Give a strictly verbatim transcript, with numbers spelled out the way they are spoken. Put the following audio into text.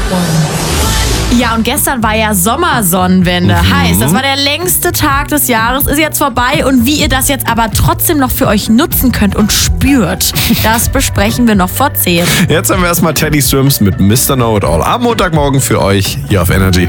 Ja, und gestern war ja Sommersonnenwende. Mhm. Heißt, das war der längste Tag des Jahres, ist jetzt vorbei. Und wie ihr das jetzt aber trotzdem noch für euch nutzen könnt und spürt, das besprechen wir noch vor zehn. Jetzt haben wir erstmal Teddy Swims mit Mister Know It All am Montagmorgen für euch hier auf Energy.